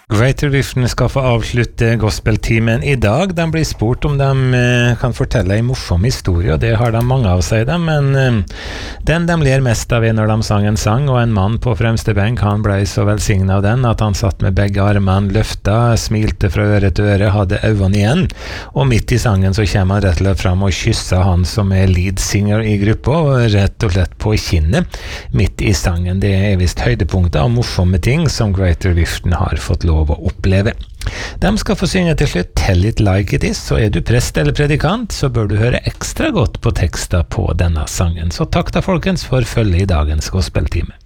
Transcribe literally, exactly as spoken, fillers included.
Greater Vision skal få avslutte gospeltimen i dag. De blir spurt om de eh, kan fortelle en morsom historie, og det har de mange av seg, dem, men eh, den de ler mest av er når de sang en sang, og en mann på fremste benk, han ble så velsignet av den at han satt med begge armene løfta, smilte fra øre til øre, hadde øynene igjen, og midt i sangen så kommer han rett og slett fram og kysser han som er leadsinger i gruppa, og rett og slett på kinnet midt i sangen. Det er vist høydepunkter og morsomme ting som Greater Vision har fått lov å oppleve. De skal få synge til slutt Tell It Like It Is, og er du prest eller predikant, så bør du høre ekstra godt på tekster på denne sangen. Så takk da folkens for følge i dagens gospeltime.